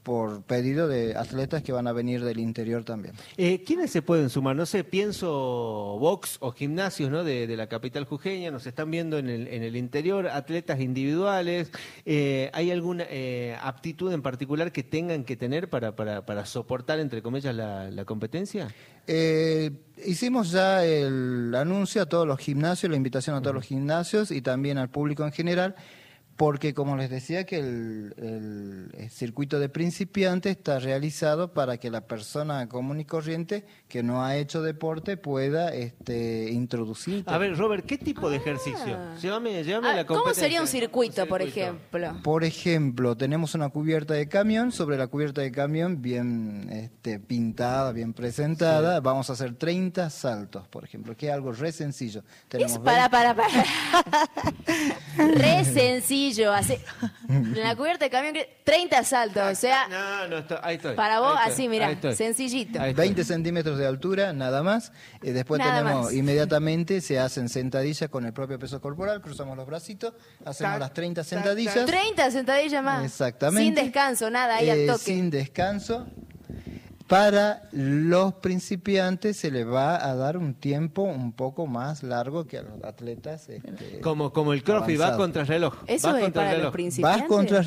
por pedido de atletas que van a venir del interior también. ¿Quiénes se pueden sumar? No sé, pienso box o gimnasios, ¿no? de la capital jujeña, nos están viendo en el interior, atletas individuales. ¿Hay alguna aptitud en particular que tengan que tener para soportar, entre comillas, la competencia? Hicimos ya el anuncio a todos los gimnasios, la invitación a todos los gimnasios y también al público en general, porque como les decía que el circuito de principiantes está realizado para que la persona común y corriente que no ha hecho deporte pueda introducir. A ver, Robert, ¿qué tipo de ejercicio? Llévame a la competencia. ¿Cómo sería un circuito, por ejemplo? Por ejemplo, tenemos una cubierta de camión, sobre la cubierta de camión bien pintada, bien presentada, vamos a hacer 30 saltos, por ejemplo, que es algo re sencillo. Tenemos Para. Re sencillo. En la cubierta de camión, 30 saltos, o sea... ahí estoy. Para vos, ahí estoy, así, mirá, ahí estoy. sencillito. 20 centímetros de altura, nada más. Después Nada tenemos, más. inmediatamente se hacen sentadillas con el propio peso corporal, cruzamos los bracitos, hacemos las 30 sentadillas. 30 sentadillas más. Exactamente. Sin descanso, nada, ahí al toque. Sin descanso. Para los principiantes se les va a dar un tiempo un poco más largo que a los atletas. Como el CrossFit, va contra el reloj. Eso es para los principiantes.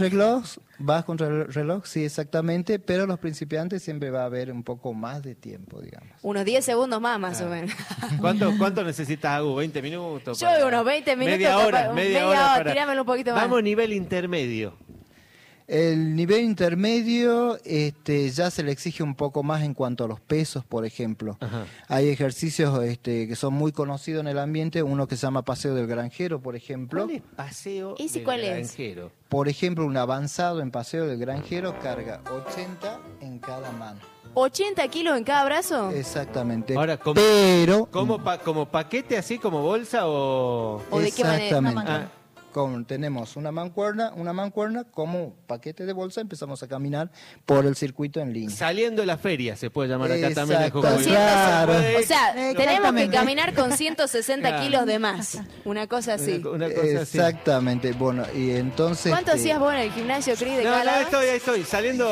Vas contra el reloj, sí, exactamente, pero los principiantes siempre va a haber un poco más de tiempo, digamos. Unos 10 segundos más o menos. ¿Cuánto necesitas, Agu? ¿20 minutos? Yo unos 20 minutos. Media hora. Tirámelo un poquito más. Vamos a nivel intermedio. El nivel intermedio ya se le exige un poco más en cuanto a los pesos, por ejemplo. Ajá. Hay ejercicios que son muy conocidos en el ambiente, uno que se llama paseo del granjero, por ejemplo. ¿Cuál es paseo ¿Ese del cuál es? granjero? Por ejemplo, un avanzado en paseo del granjero carga 80 en cada mano. 80 kilos en cada brazo. Exactamente. Ahora, pero ¿como paquete así, como bolsa o...? ¿O de qué manera? exactamente. Tenemos una mancuerna, como paquete de bolsa, empezamos a caminar por el circuito en línea. Saliendo de la feria, se puede llamar acá también en Exacto, Jujuy. claro. O sea, tenemos que Exactamente. caminar con 160 Claro. kilos de más. Una cosa así. Una cosa así. Exactamente. Bueno, y entonces... ¿Cuánto hacías vos en el gimnasio, Cris, de No, cada lado? ahí estoy.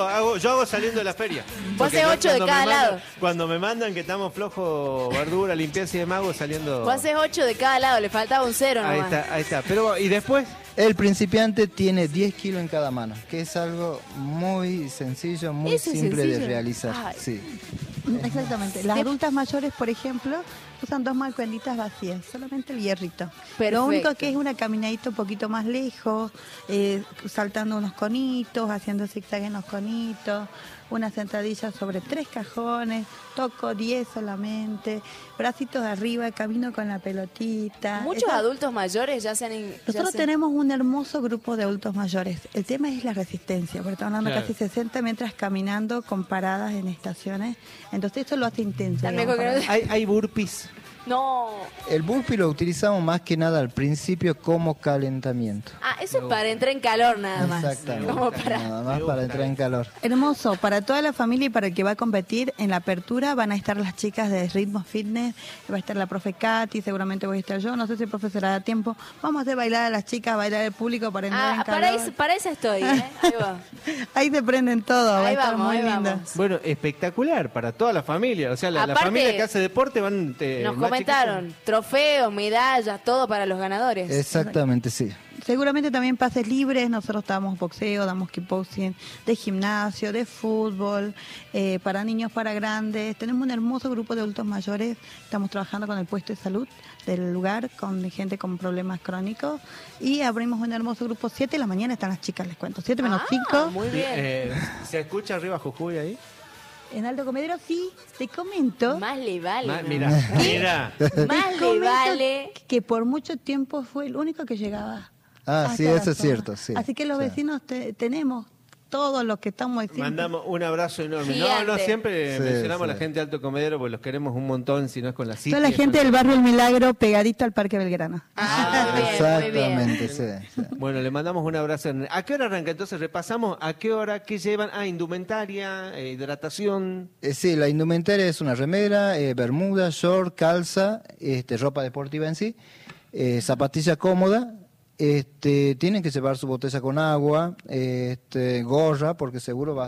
Yo hago saliendo de la feria. Vos haces 8 de cada lado. Cuando me mandan que estamos flojos, verdura, limpieza y demás, hago saliendo... Vos haces 8 de cada lado, le faltaba un 0 nomás. Ahí está. Pero, ¿y después? El principiante tiene 10 kilos en cada mano, que es algo muy sencillo, muy ¿Eso es simple de sencillo? realizar. Ay. Sí. Exactamente. Las adultas mayores, por ejemplo, usan 2 mancuernitas vacías, solamente el hierrito. Perfecto. Lo único que es una caminadita un poquito más lejos, saltando unos conitos, haciendo zigzag en los conitos, una sentadilla sobre 3 cajones, toco 10 solamente, bracitos arriba, camino con la pelotita. Muchos adultos mayores ya se han... Nosotros tenemos un hermoso grupo de adultos mayores. El tema es la resistencia, porque estamos hablando Claro. casi 60 metros caminando con paradas en estaciones. Entonces esto lo hace intenso. Está digamos, mejor que para- no- Hay burpees. No. El burpee lo utilizamos más que nada al principio como calentamiento. Eso es para entrar en calor nada más. Exactamente. Como para... Nada más para entrar en calor. Hermoso, para toda la familia y para el que va a competir en la apertura van a estar las chicas de Ritmo Fitness, va a estar la profe Katy, seguramente voy a estar yo, no sé si el profe será a tiempo. Vamos a hacer bailar a las chicas, bailar al público para entrar en calor. para eso estoy, ¿eh? Ahí va. Ahí se prenden todo, va a Ahí estar vamos, muy ahí lindo. vamos. Bueno, espectacular para toda la familia. O sea, la Aparte, familia que hace deporte van... Nos más comentaron, chiquitos. trofeos, medallas, todo para los ganadores. Exactamente, sí. Seguramente también pases libres, nosotros damos boxeo, damos kickboxing, de gimnasio, de fútbol, para niños, para grandes. Tenemos un hermoso grupo de adultos mayores, estamos trabajando con el puesto de salud del lugar, con gente con problemas crónicos y abrimos un hermoso grupo, 7 de la mañana están las chicas, les cuento, 7 menos 5. Muy bien. ¿Se escucha arriba Jujuy ahí? En Alto Comedero sí, te comento. Más le vale. ¿no? Mira. Más le comento vale. que por mucho tiempo fue el único que llegaba. Ah, sí, hasta la eso es zona. cierto, sí. Así que los Sí. vecinos tenemos todos los que estamos diciendo. Mandamos un abrazo enorme. Gigante. No, siempre Sí, mencionamos sí. a la gente de Alto Comedero porque los queremos un montón, si no es con la cita. Toda la gente del barrio El Milagro pegadito al Parque Belgrano. Ah, muy bien, muy bien. Exactamente, sí. Bueno, le mandamos un abrazo. ¿A qué hora arranca? Entonces repasamos. ¿A qué hora? ¿Qué llevan? Indumentaria, hidratación. Sí, la indumentaria es una remera, bermuda, short, calza, ropa deportiva en sí, zapatilla cómoda. Tienen que llevar su botella con agua, gorra, porque seguro va